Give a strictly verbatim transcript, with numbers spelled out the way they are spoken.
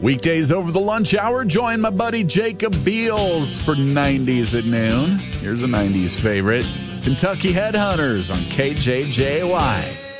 Weekdays over the lunch hour, join my buddy Jacob Beals for nineties at noon. Here's a nineties favorite, Kentucky Headhunters on K J J Y.